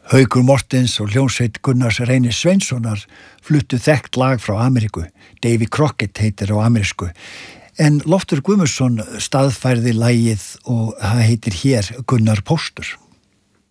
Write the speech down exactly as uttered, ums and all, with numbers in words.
Haukur Mortens og hljómsveit Gunnars Reynis Sveinssonar fluttu þekkt lag frá Ameríku. Davy Crockett heitir á amerísku. En Loftur Guðmundsson staðfærði lagið og það heitir hér Gunnar Póstur.